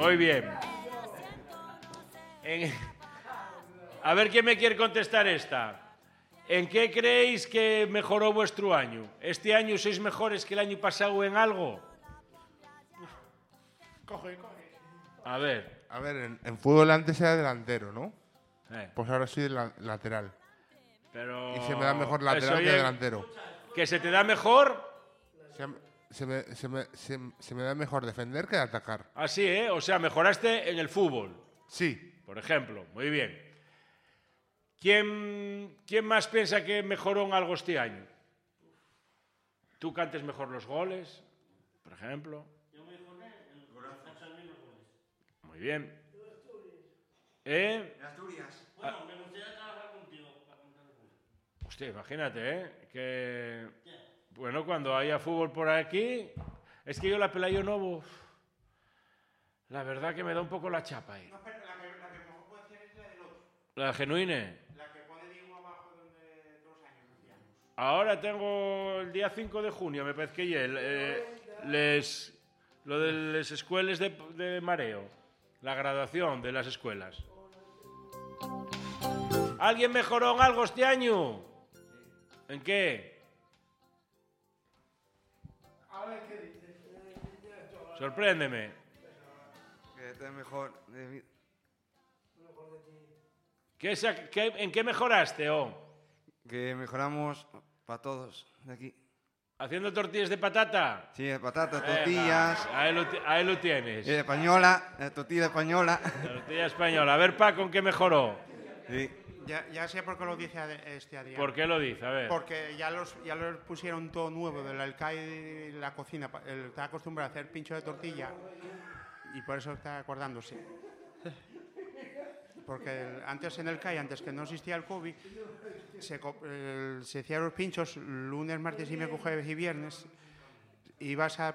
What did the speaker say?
Muy bien. A ver quién me quiere contestar esta. ¿En qué creéis que mejoró vuestro año? ¿Este año sois mejores que el año pasado en algo? Coge. A ver. A ver, en fútbol antes era delantero, ¿no? Eh. Pues ahora soy lateral. Pero... Y se me da mejor lateral que delantero. ¿Que se te da mejor? Se me da mejor defender que atacar. Ah, sí, ¿eh? O sea, mejoraste en el fútbol. Sí. Por ejemplo. Muy bien. ¿Quién más piensa que mejoró en algo este año? ¿Tú cantes mejor los goles, por ejemplo? Yo mejoré en los goles. Muy bien. En Asturias. Bueno, me gustaría trabajar contigo para contar los goles. Hostia, imagínate, que... Bueno, cuando haya fútbol por aquí... Es que yo la Pelayo Novo... La verdad que me da un poco la chapa ahí. No, pero la que mejor puede hacer es la del otro. La genuine. La que pone Diego abajo donde todos los años hacíamos. Ahora tengo el día 5 de junio, me parece que ya, lo de las escuelas de mareo, la graduación de las escuelas. ¿Alguien mejoró en algo este año? ¿En qué? A ver qué dices. Sorpréndeme. Que esté mejor. ¿En qué mejoraste, Que mejoramos para todos de aquí. ¿Haciendo tortillas de patata? Sí, de patatas, tortillas. Ahí lo tienes. Española, tortilla española. Tortilla española. A ver, Paco, ¿en qué mejoró? Sí. Ya sé por qué lo dice Adrián. ¿Por qué lo dice? A ver. Porque ya los pusieron todo nuevo del CAI de la cocina. Él está acostumbrado a hacer pincho de tortilla y por eso está acordándose. Porque antes en el CAI, antes que no existía el COVID, se hacían los pinchos lunes, martes y miércoles, jueves y viernes. Ibas a